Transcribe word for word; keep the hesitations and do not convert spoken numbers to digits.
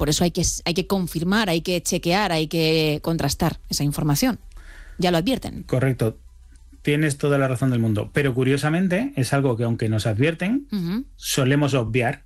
por eso hay que, hay que confirmar, hay que chequear, hay que contrastar esa información. Ya lo advierten. Correcto. Tienes toda la razón del mundo. Pero curiosamente es algo que, aunque nos advierten, uh-huh. solemos obviar